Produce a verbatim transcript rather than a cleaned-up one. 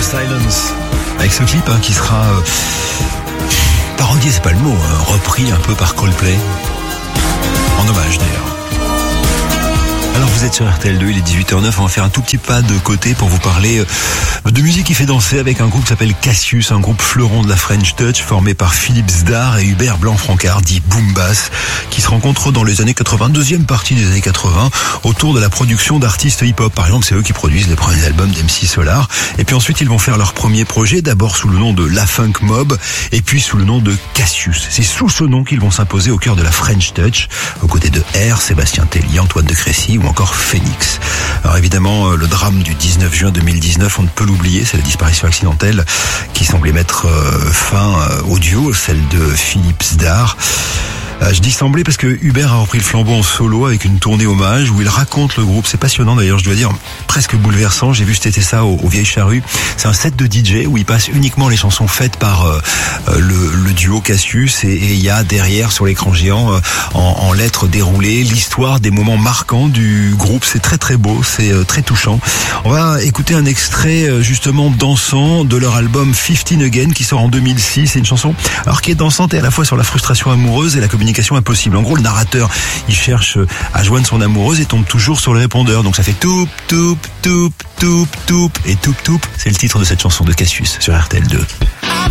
Silence. Avec ce clip hein, qui sera euh, parodié, c'est pas le mot, hein, repris un peu par Coldplay. En hommage d'ailleurs. Alors vous êtes sur R T L deux, il est dix-huit heures neuf, on va faire un tout petit pas de côté pour vous parler de musique qui fait danser avec un groupe qui s'appelle Cassius, un groupe fleuron de la French Touch formé par Philippe Zdar et Hubert Blanc-Francard, dit Boom Bass, qui se rencontrent dans les années quatre-vingts, deuxième partie des années quatre-vingts, autour de la production d'artistes hip-hop. Par exemple, c'est eux qui produisent les premiers albums d'M C Solar. Et puis ensuite, ils vont faire leur premier projet, d'abord sous le nom de La Funk Mob, et puis sous le nom de Cassius. C'est sous ce nom qu'ils vont s'imposer au cœur de la French Touch, aux côtés de R, Sébastien Tellier, Antoine de Crécy ou encore Phoenix. Alors évidemment, le drame du dix-neuf juin deux mille dix-neuf, on ne peut l'oublier, c'est la disparition accidentelle qui semblait mettre fin au duo, celle de Philippe Zdar. Je dis semblé parce que Hubert a repris le flambeau en solo avec une tournée hommage où il raconte le groupe. C'est passionnant d'ailleurs, je dois dire, presque bouleversant. J'ai vu cet été ça au, au Vieilles Charrues. C'est un set de D J où il passe uniquement les chansons faites par euh, le, le duo Cassius et il y a derrière sur l'écran géant euh, en, en lettres déroulées l'histoire des moments marquants du groupe. C'est très très beau, c'est euh, très touchant. On va écouter un extrait euh, justement dansant de leur album quinze Again qui sort en deux mille six. C'est une chanson alors qui est dansante et à la fois sur la frustration amoureuse et la communication impossible. En gros, le narrateur, il cherche à joindre son amoureuse et tombe toujours sur le répondeur. Donc ça fait toup, toup, toup, toup, toup. Et toup, toup, c'est le titre de cette chanson de Cassius sur R T L deux.